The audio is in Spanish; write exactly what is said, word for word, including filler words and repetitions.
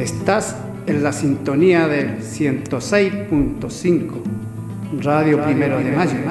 Estás en la sintonía del ciento seis punto cinco, Radio Primero de Mayo.